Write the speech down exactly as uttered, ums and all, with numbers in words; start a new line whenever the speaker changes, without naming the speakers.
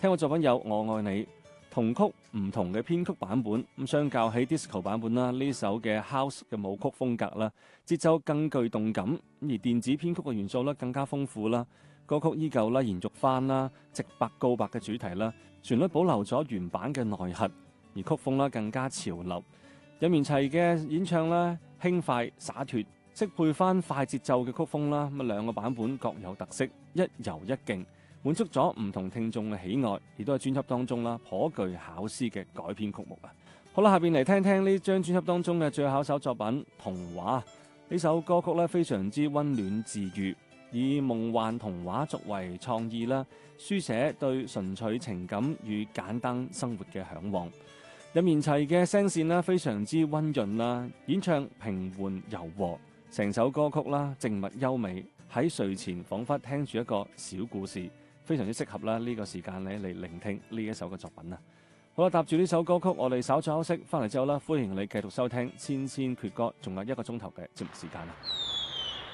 聽過作品有《我愛你》，同曲唔同嘅編曲版本，咁相較起 disco 版本啦，呢首嘅 house 嘅舞曲風格啦，節奏更具動感，而電子編曲嘅元素咧更加豐富啦。歌曲依舊啦，延續翻啦直白告白嘅主題啦，旋律保留咗原版嘅內核，而曲風啦更加潮流。任賢齊嘅演唱啦，輕快灑脫，適配翻快節奏嘅曲風啦。咁兩個版本各有特色，一柔一勁，滿足咗唔同聽眾嘅喜愛，亦都係專輯當中啦頗具巧思嘅改編曲目啊。好啦，下邊嚟聽聽呢張專輯當中嘅最後一首作品《童話》。呢首歌曲咧非常之溫暖治愈，以夢幻童話作為創意啦，書寫對純粹情感與簡單生活嘅嚮往。任賢齊嘅聲線啦非常之溫潤啦，演唱平緩柔和，成首歌曲啦靜默優美，喺睡前彷彿聽住一個小故事，非常之適合啦呢個時間咧嚟聆聽呢一首嘅作品啊！好啦，搭住呢首歌曲，我哋稍作休息，翻嚟之後啦，歡迎你繼續收聽千千闕歌，仲有一個鐘頭嘅節目時間啊！